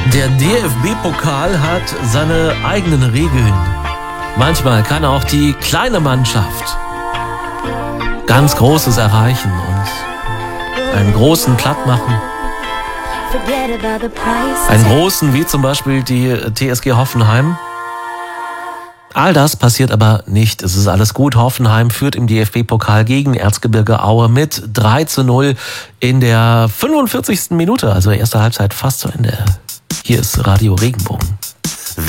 Der DFB-Pokal hat seine eigenen Regeln. Manchmal kann auch die kleine Mannschaft ganz Großes erreichen und einen Großen platt machen. Einen Großen wie zum Beispiel die TSG Hoffenheim. All das passiert aber nicht. Es ist alles gut. Hoffenheim führt im DFB-Pokal gegen Erzgebirge Aue mit 3:0 in der 45. Minute. Also erste Halbzeit fast zu Ende. Hier ist Radio Regenbogen.